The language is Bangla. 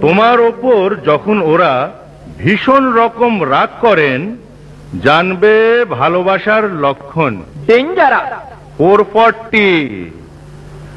তোমার ওপর যখন ওরা ভীষণ রকম রাগ করেন, জানবে ভালোবাসার লক্ষণ। ডেঞ্জারাস। 440